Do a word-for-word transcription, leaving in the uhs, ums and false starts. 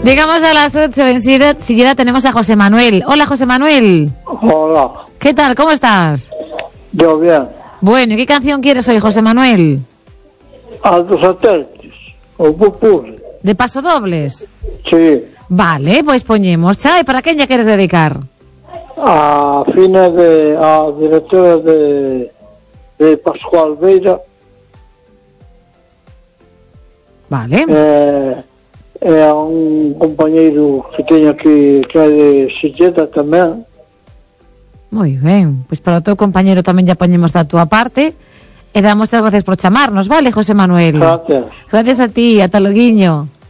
Llegamos a las ocho, enseguida tenemos a José Manuel. Hola, José Manuel. Hola. ¿Qué tal? ¿Cómo estás? Yo bien. Bueno, ¿y qué canción quieres hoy, José Manuel? A dos satélites, o Pupurri. ¿De pasodobles? Sí. Vale, pues poñemos. Cha, ¿y para quién ya quieres dedicar? A Fina de... a directora de... de Pascual Beira. Vale. Eh, e a un compañeiro que teño aquí que é de Silleda tamén. Moi ben, pois para o teu compañero tamén ya poñemos da túa parte e damos as gracias por chamarnos, vale, José Manuel? Gracias. Gracias a ti, ata loguiño.